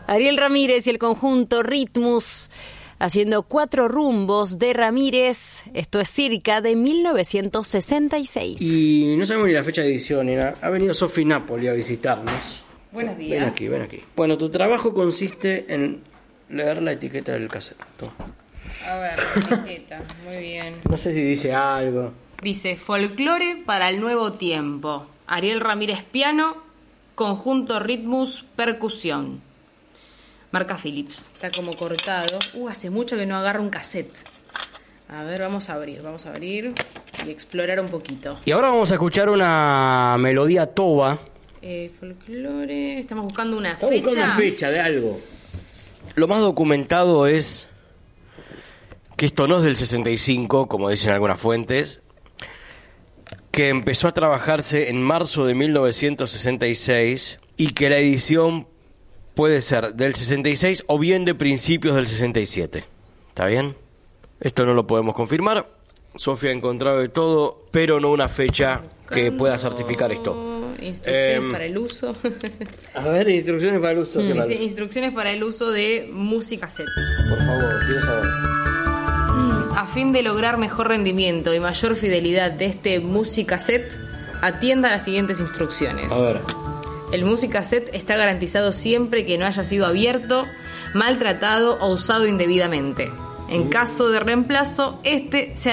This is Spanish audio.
Ariel Ramírez y el conjunto Ritmus haciendo 4 rumbos de Ramírez. Esto es Circa de 1966. Y no sabemos ni la fecha de edición ni nada. Ha venido Sofi Napoli a visitarnos. Buenos días. Ven aquí. Bueno, tu trabajo consiste en leer la etiqueta del cassette. Toma. A ver, etiqueta. Muy bien. No sé si dice algo. Dice, folclore para el nuevo tiempo. Ariel Ramírez piano, conjunto Ritmus percusión. Marca Philips. Está como cortado. Hace mucho que no agarro un cassette. A ver, vamos a abrir y explorar un poquito. Y ahora vamos a escuchar una melodía toba. Folclore, estamos buscando una Estamos fecha. buscando una fecha de algo. Lo más documentado es que esto no es del 65, como dicen algunas fuentes, que empezó a trabajarse en marzo de 1966 y que la edición puede ser del 66 o bien de principios del 67. ¿Está bien? Esto no lo podemos confirmar. Sofía ha encontrado de todo, pero no una fecha que pueda certificar esto. Instrucciones para el uso. A ver, instrucciones para el uso. Dice, instrucciones para el uso de música-sets. Por favor, quiero saber. A fin de lograr mejor rendimiento y mayor fidelidad de este música-set, atienda las siguientes instrucciones. A ver. El música-set está garantizado siempre que no haya sido abierto, maltratado o usado indebidamente. En caso de reemplazo, este se